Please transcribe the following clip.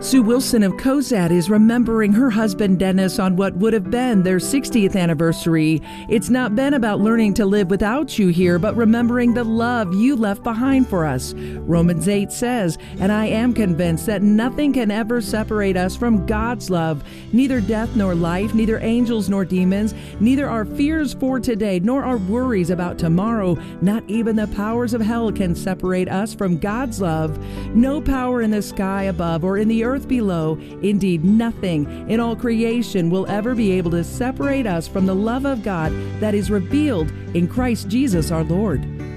Sue Wilson of Cozad is remembering her husband Dennis on what would have been their 60th anniversary. It's not been about learning to live without you here, but remembering the love you left behind for us. Romans 8 says, "And I am convinced that nothing can ever separate us from God's love. Neither death nor life, neither angels nor demons, neither our fears for today nor our worries about tomorrow, not even the powers of hell can separate us from God's love. No power in the sky above or in the earth below, indeed nothing in all creation will ever be able to separate us from the love of God that is revealed in Christ Jesus our Lord."